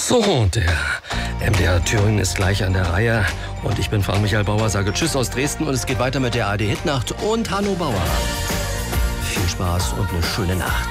So, der MDR Thüringen ist gleich an der Reihe. Und ich bin Frank Michael Bauer, sage Tschüss aus Dresden. Und es geht weiter mit der ARD Hitnacht und Hanno Bauer. Viel Spaß und eine schöne Nacht.